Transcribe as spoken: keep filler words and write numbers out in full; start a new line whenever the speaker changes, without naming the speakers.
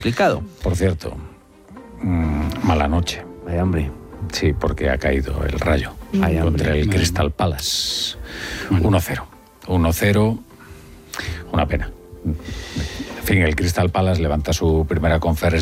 Complicado.
Por cierto, mmm, mala noche.
Vaya hambre.
Sí, porque ha caído el Rayo
Vaya
contra
hambre.
el Crystal Palace. uno cero. uno cero. Una pena. En fin, el Crystal Palace levanta su primera conferencia